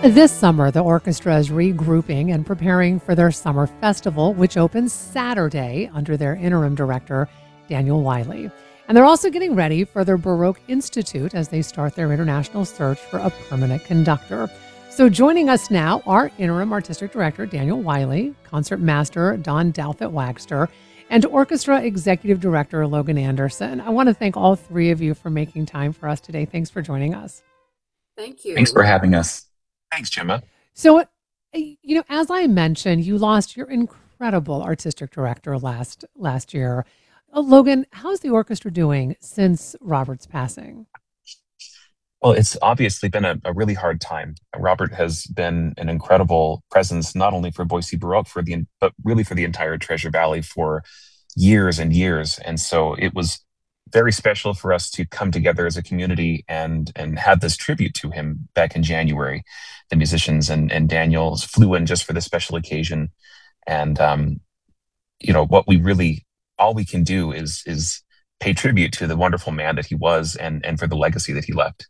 This summer, the orchestra is regrouping and preparing for their summer festival, which opens Saturday under their interim director, Daniel Wiley. And they're also getting ready for their Baroque Institute as they start their international search for a permanent conductor. So, joining us now are interim artistic director Daniel Wiley, concert master Don Douthit Wagster, and orchestra executive director Logan Anderson. I want to thank all three of you for making time for us today. Thanks for joining us. Thank Thanks for you. having us. Thanks, Gemma. So, as I mentioned, you lost your incredible artistic director last year. Logan, how's the orchestra doing since Robert's passing? Well, it's obviously been a really hard time. Robert has been an incredible presence, not only for Boise Baroque, but really for the entire Treasure Valley for years and years. And so it was very special for us to come together as a community and have this tribute to him back in January. The musicians and Daniels flew in just for this special occasion. And what we really all we can do is pay tribute to the wonderful man that he was and for the legacy that he left.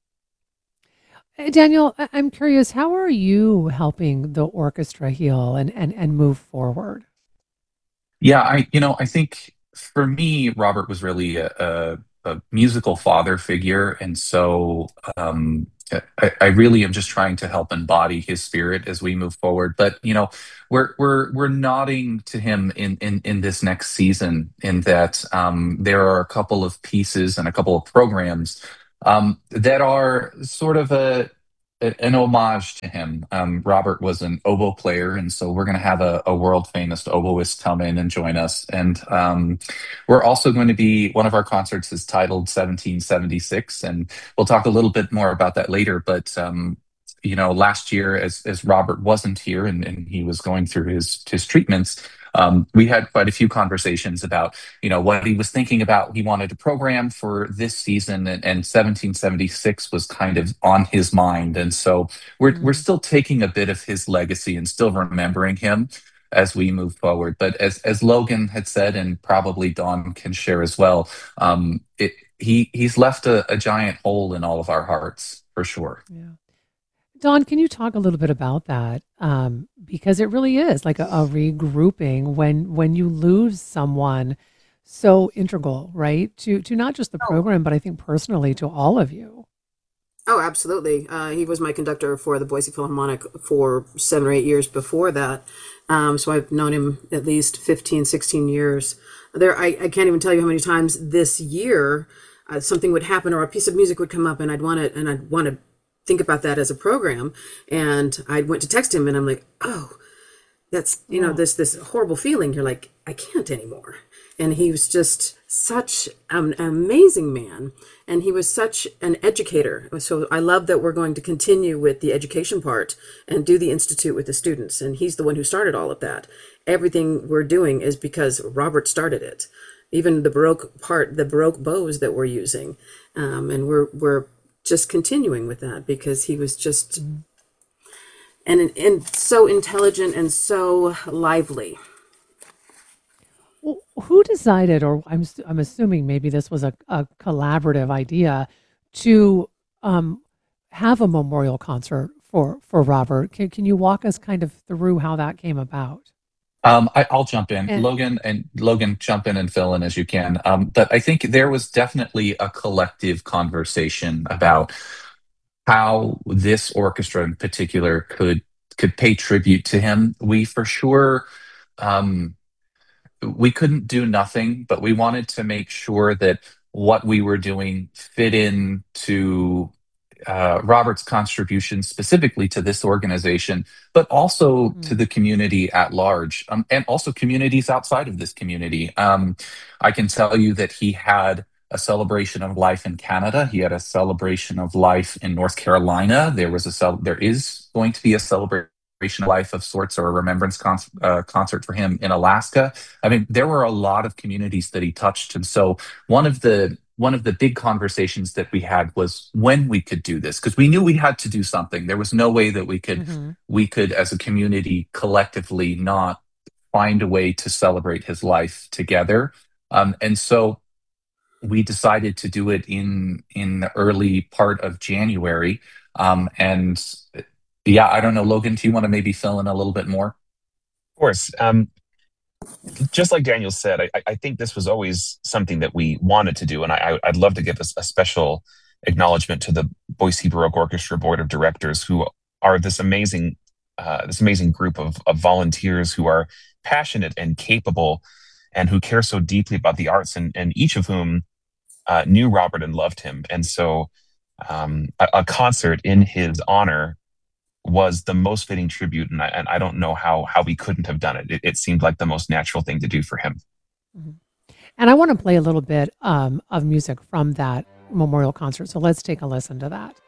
Daniel, I'm curious, how are you helping the orchestra heal and move forward? Yeah, I think for me, Robert was really a musical father figure, and so I really am just trying to help embody his spirit as we move forward. But we're nodding to him in this next season, in that there are a couple of pieces and a couple of programs that are sort of an homage to him. Robert was an oboe player, and so we're going to have a world famous oboist come in and join us. And we're also going to be, one of our concerts is titled 1776, and we'll talk a little bit more about that later. But last year, as Robert wasn't here and he was going through his treatments, we had quite a few conversations about what he was thinking about. He wanted a program for this season, and 1776 was kind of on his mind. And so we're Mm. still taking a bit of his legacy and still remembering him as we move forward. But as Logan had said, and probably Don can share as well, he's left a giant hole in all of our hearts for sure. Yeah. Don, can you talk a little bit about that? Because it really is like a regrouping when you lose someone so integral, right? To not just the Oh, program, but I think personally to all of you. oh, absolutely. He was my conductor for the Boise Philharmonic for 7 or 8 years before that. So I've known him at least 15, 16 years. I can't even tell you how many times this year something would happen or a piece of music would come up and I'd want to think about that as a program. And I went to text him and I'm like, oh, that's Yeah. this horrible feeling. You're like, I can't anymore. And he was just such an amazing man, and he was such an educator. So I love that we're going to continue with the education part and do the institute with the students, and he's the one who started all of that. Everything we're doing is because Robert started it, even the baroque part, the baroque bows that we're using. And we're just continuing with that because he was just and so intelligent and so lively. Well, who decided, or I'm assuming maybe this was a collaborative idea to have a memorial concert for Robert. Can you walk us kind of through how that came about? I'll jump in, And Logan, jump in and fill in as you can. But I think there was definitely a collective conversation about how this orchestra in particular could pay tribute to him. We for sure um, we couldn't do nothing, but we wanted to make sure that what we were doing fit in to Robert's contribution specifically to this organization, but also to mm, the community at large, and also communities outside of this community. I can tell you that he had a celebration of life in Canada. He had a celebration of life in North Carolina. There is going to be a celebration of life of sorts, or a remembrance concert for him in Alaska. I mean, there were a lot of communities that he touched, and so one of the big conversations that we had was when we could do this, because we knew we had to do something. There was no way that mhm. we could as a community collectively not find a way to celebrate his life together. And so we decided to do it in the early part of January. And Yeah, I don't know, Logan, do you want to maybe fill in a little bit more? Of course. Just like Daniel said, I think this was always something that we wanted to do, and I'd love to give a special acknowledgement to the Boise Baroque Orchestra Board of Directors, who are this amazing group of volunteers who are passionate and capable, and who care so deeply about the arts, and each of whom knew Robert and loved him, and so a concert in his honor was the most fitting tribute, and I don't know how we couldn't have done it. It seemed like the most natural thing to do for him. Mhm. And I want to play a little bit of music from that memorial concert. So let's take a listen to that.